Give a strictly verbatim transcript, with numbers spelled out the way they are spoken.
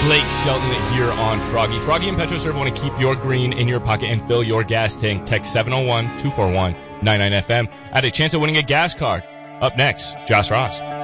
Blake Shelton here on Froggy. Froggy and PetroServe want to keep your green in your pocket and fill your gas tank. Text seven oh one, two four one, nine nine F M. At a chance of winning a gas card. Up next, Josh Ross.